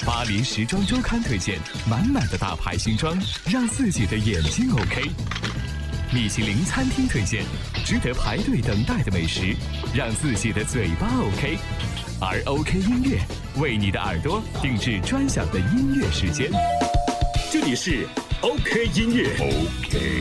巴黎时装周刊推荐满满的大牌新装，让自己的眼睛 OK。米其林餐厅推荐值得排队等待的美食，让自己的嘴巴 OK。而 OK 音乐为你的耳朵定制专享的音乐时间。 这里是 OK 音乐。OK。